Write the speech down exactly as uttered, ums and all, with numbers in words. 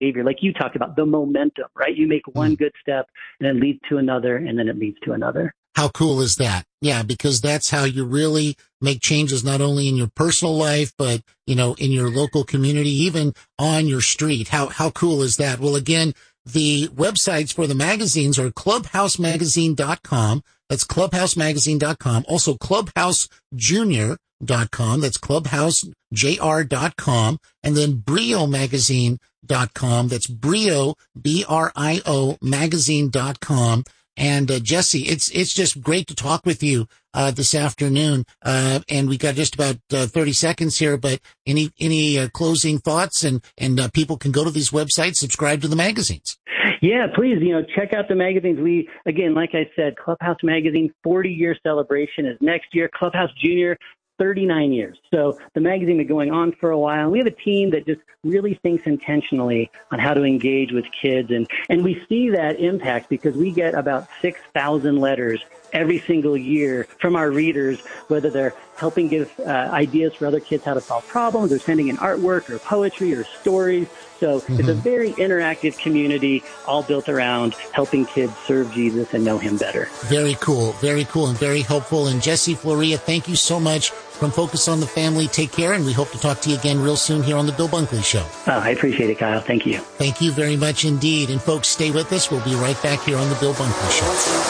behavior, like you talked about, the momentum, right? You make one mm. good step and it leads to another, and then it leads to another. How cool is that? Yeah, because that's how you really make changes, not only in your personal life, but, you know, in your local community, even on your street. How, how cool is that? Well, again, the websites for the magazines are clubhouse magazine dot com. That's clubhouse magazine dot com. Also clubhouse junior dot com. That's clubhouse j r dot com. And then brio magazine dot com. That's brio, B R I O magazine dot com. And, uh, Jesse, it's, it's just great to talk with you, uh, this afternoon. Uh, and we got just about, uh, thirty seconds here, but any, any, uh, closing thoughts, and, and, uh, people can go to these websites, subscribe to the magazines. Yeah, please, you know, check out the magazines. We, again, like I said, Clubhouse Magazine forty year celebration is next year. Clubhouse Junior, thirty-nine years. So the magazine has been going on for a while. We have a team that just really thinks intentionally on how to engage with kids. And, and we see that impact because we get about six thousand letters every single year from our readers, whether they're helping give uh, ideas for other kids how to solve problems, or sending in artwork or poetry or stories. So mm-hmm. it's a very interactive community, all built around helping kids serve Jesus and know him better. Very cool. Very cool and very helpful. And Jesse Floria, thank you so much from Focus on the Family. Take care, and we hope to talk to you again real soon here on The Bill Bunkley Show. Oh, I appreciate it, Kyle. Thank you. Thank you very much indeed. And folks, stay with us. We'll be right back here on The Bill Bunkley Show.